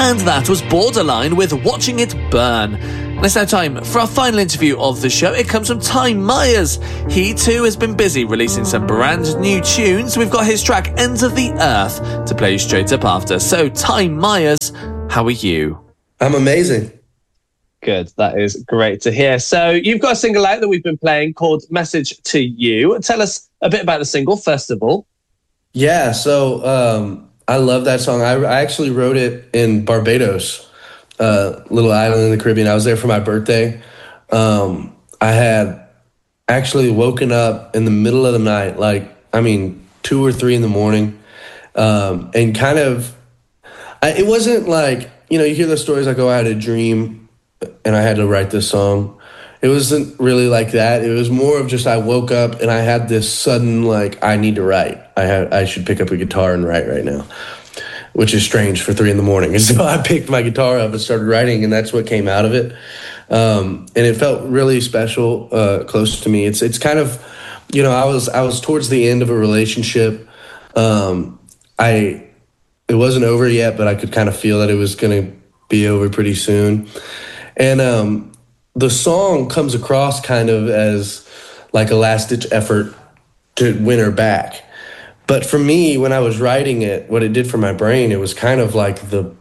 And that was Borderline with Watching It Burn. And it's now time for our final interview of the show. It comes from Ty Myers. He too has been busy releasing some brand new tunes. We've got his track Ends of the Earth to play straight up after. So Ty Myers, how are you? I'm amazing. Good. That is great to hear. So you've got a single out that we've been playing called Message to You. Tell us a bit about the single, first of all. Yeah, so I love that song. I actually wrote it in Barbados, little island in the Caribbean. I was there for my birthday. I had actually woken up in the middle of the night, 2 or 3 in the morning, and kind of, it wasn't like, you hear those stories like, oh, I had a dream and I had to write this song. It wasn't really like that. It was more of just I woke up and I had this sudden, I need to write. I should pick up a guitar and write right now, which is strange for 3 in the morning. And so I picked my guitar up and started writing, and that's what came out of it. And it felt really special, close to me. It's kind of, I was towards the end of a relationship. It wasn't over yet, but I could kind of feel that it was going to be over pretty soon. And the song comes across kind of as like a last-ditch effort to win her back. But for me, when I was writing it, what it did for my brain, it was kind of like the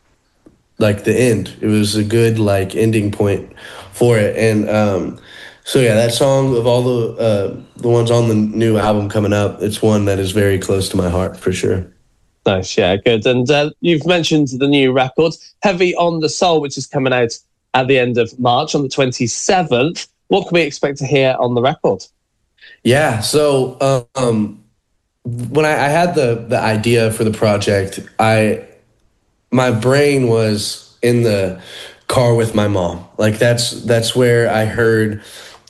end. It was a good ending point for it. And so yeah, that song, of all the ones on the new album coming up, it's one that is very close to my heart for sure. Nice, yeah, good. And you've mentioned the new record, Heavy on the Soul, which is coming out at the end of March on the 27th. What can we expect to hear on the record? Yeah, so when I had the idea for the project, my brain was in the car with my mom. That's where I heard,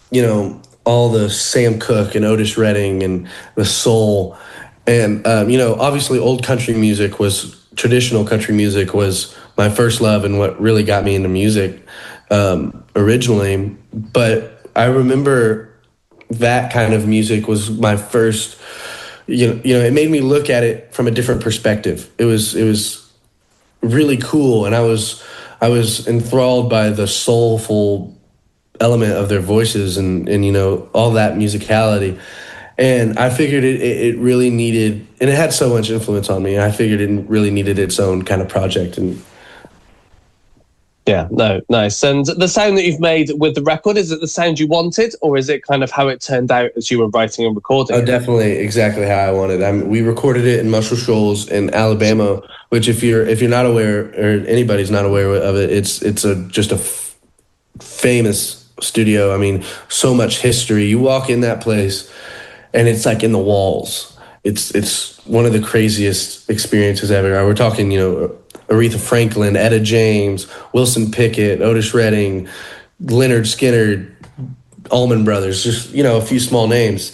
all the Sam Cooke and Otis Redding and the soul. And, obviously old traditional country music was my first love and what really got me into music originally. But I remember that kind of music was my first, it made me look at it from a different perspective. It was really cool. And I was enthralled by the soulful element of their voices and all that musicality. And I figured it really needed, and it had so much influence on me, I figured it really needed its own kind of project. And yeah, no, nice. And the sound that you've made with the record, is it the sound you wanted, or is it kind of how it turned out as you were writing and recording? Oh, definitely exactly how I wanted. We recorded it in Muscle Shoals in Alabama, which if you're not aware, or anybody's not aware of it, it's just a famous studio. I mean, so much history. You walk in that place, and it's like in the walls. It's one of the craziest experiences ever. We're talking, Aretha Franklin, Etta James, Wilson Pickett, Otis Redding, Leonard Skinner, Allman Brothers, just, a few small names.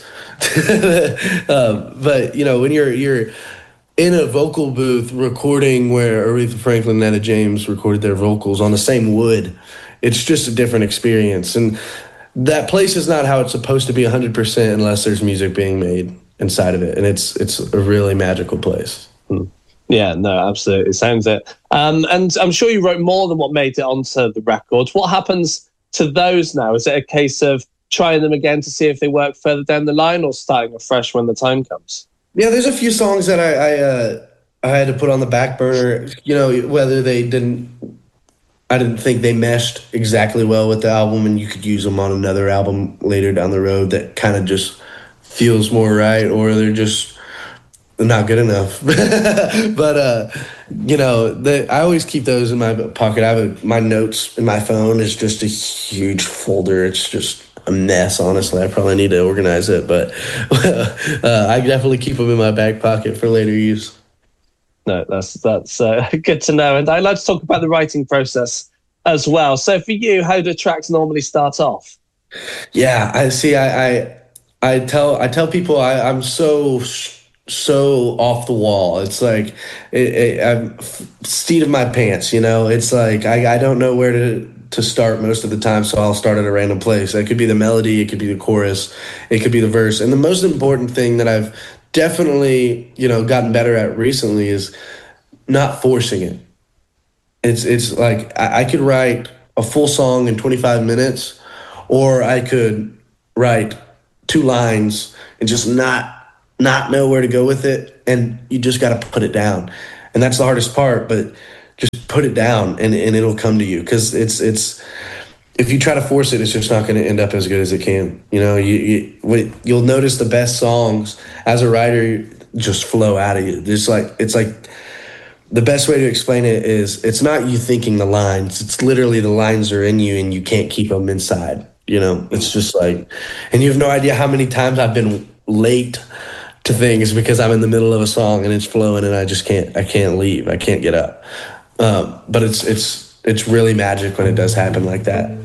But, when you're in a vocal booth recording where Aretha Franklin and Etta James recorded their vocals on the same wood, it's just a different experience. And that place is not how it's supposed to be 100% unless there's music being made inside of it. And it's a really magical place. Yeah, no, absolutely. Sounds it. And I'm sure you wrote more than what made it onto the record. What happens to those now? Is it a case of trying them again to see if they work further down the line, or starting afresh when the time comes? Yeah, there's a few songs that I had to put on the back burner, whether I didn't think they meshed exactly well with the album, and you could use them on another album later down the road that kind of just feels more right, or they're just not good enough. But, I always keep those in my pocket. My notes in my phone is just a huge folder. It's just a mess, honestly. I probably need to organize it, but I definitely keep them in my back pocket for later use. No, that's good to know. And I like to talk about the writing process as well. So for you, how do tracks normally start off? Yeah, I see. I tell people I'm so off the wall. It's like I'm seat of my pants. It's like I don't know where to start most of the time, so I'll start at a random place. It could be the melody, it could be the chorus, it could be the verse. And the most important thing that I've definitely, gotten better at recently is not forcing it. It's like I could write a full song in 25 minutes, or I could write 2 lines and just not know where to go with it, and you just got to put it down. And that's the hardest part, but just put it down and it'll come to you, because it's if you try to force it, it's just not going to end up as good as it can. You know, you'll notice the best songs as a writer just flow out of you. It's like the best way to explain it is, it's not you thinking the lines. It's literally the lines are in you and you can't keep them inside. You know, it's just like, and you have no idea how many times I've been late to things because I'm in the middle of a song and it's flowing and I can't leave. I can't get up. But it's really magic when it does happen like that.